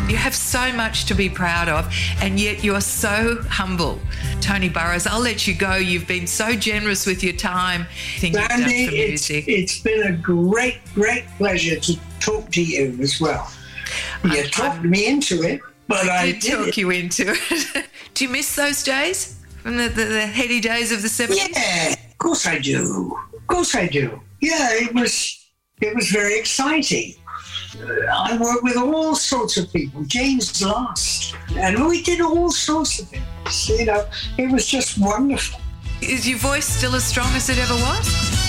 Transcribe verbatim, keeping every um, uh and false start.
You have so much to be proud of, and yet you're so humble. Tony Burrows, I'll let you go. You've been so generous with your time. Thank you Sandy, for it's, music. it's been a great, great pleasure to talk to you as well. You I'm- talked me into it, but I, I did did talk it. you into it. Do you miss those days? From the, the, the heady days of the seventies? Yeah, of course I do. Of course I do. Yeah, it was it was very exciting. Uh, I worked with all sorts of people. James Last, and we did all sorts of things. You know, it was just wonderful. Is your voice still as strong as it ever was?